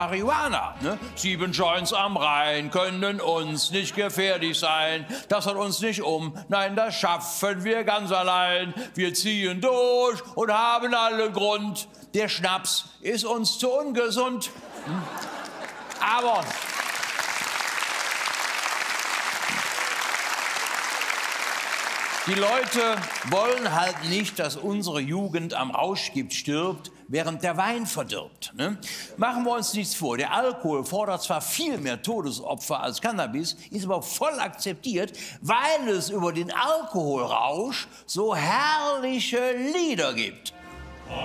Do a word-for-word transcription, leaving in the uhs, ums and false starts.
Marihuana, ne? Sieben Joints am Rhein können uns nicht gefährlich sein. Das hat uns nicht um, nein, das schaffen wir ganz allein. Wir ziehen durch und haben allen Grund. Der Schnaps ist uns zu ungesund. Hm? Aber die Leute wollen halt nicht, dass unsere Jugend am Rauschgift stirbt, während der Wein verdirbt. Ne? Machen wir uns nichts vor. Der Alkohol fordert zwar viel mehr Todesopfer als Cannabis, ist aber voll akzeptiert, weil es über den Alkoholrausch so herrliche Lieder gibt.